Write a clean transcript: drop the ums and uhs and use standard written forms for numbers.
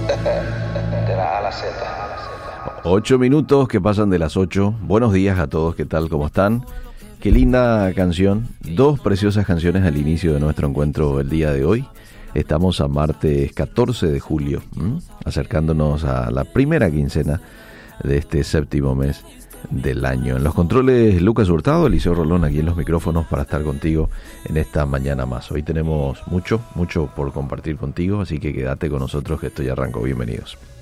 De la A a la Z. 8 minutos que pasan de las 8. Buenos días a todos, ¿qué tal? ¿Cómo están? Qué linda canción. Dos preciosas canciones al inicio de nuestro encuentro el día de hoy. Estamos a martes 14 de julio, acercándonos a la primera quincena de este séptimo mes del año. En los controles, Lucas Hurtado, Eliseo Rolón aquí en los micrófonos para estar contigo en esta mañana más. Hoy tenemos mucho por compartir contigo, así que quédate con nosotros que esto ya arrancó. Bienvenidos.